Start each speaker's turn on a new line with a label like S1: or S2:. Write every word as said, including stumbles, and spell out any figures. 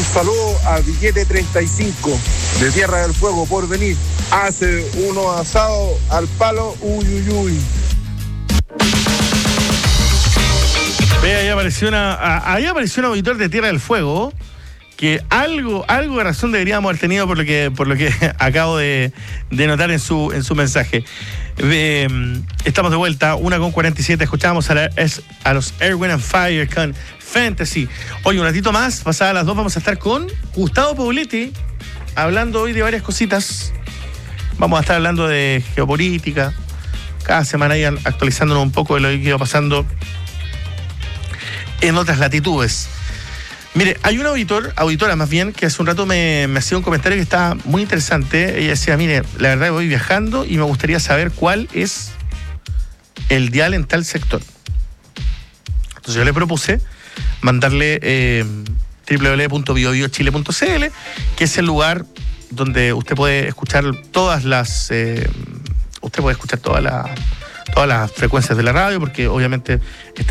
S1: saludo a Billete treinta y cinco de Tierra del Fuego por venir. Hace unos asados al palo, uy, uy, uy.
S2: Ve, ahí apareció, una, ahí apareció un auditor de Tierra del Fuego que algo, algo de razón deberíamos haber tenido por lo que, por lo que acabo de, de notar en su, en su mensaje. Eh, estamos de vuelta, una con cuarenta y siete, escuchamos a, la, a los Earth, Wind and Fire con Fantasy. Oye, un ratito más, pasadas las dos, vamos a estar con Gustavo Pauletti, hablando hoy de varias cositas. Vamos a estar hablando de geopolítica, cada semana ahí actualizándonos un poco de lo que iba pasando en otras latitudes. Mire, hay una auditor, auditora más bien, que hace un rato me, me hacía un comentario que está muy interesante. Ella decía, mire, la verdad que voy viajando y me gustaría saber cuál es el dial en tal sector. Entonces yo le propuse mandarle eh, doble u doble u doble u punto bio bio chile punto c l, que es el lugar donde usted puede escuchar todas las... Eh, usted puede escuchar toda la, todas las frecuencias de la radio, porque obviamente está